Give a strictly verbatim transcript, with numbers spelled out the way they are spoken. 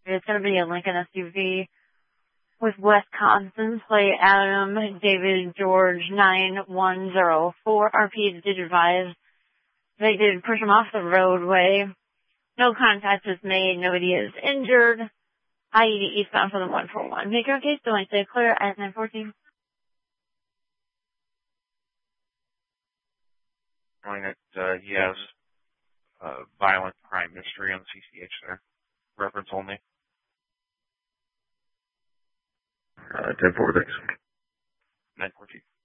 It's going to be a Lincoln S U V with Wisconsin plate Adam David George nine one zero four. R P did advise they did push him off the roadway. No contact was made. Nobody is injured. I eighty eastbound for the one four one. Make your case, don't stay clear at nine fourteen. Knowing that uh, he has uh, violent crime history on C C H there. Reference only. Uh, ten four, thanks. nine fourteen.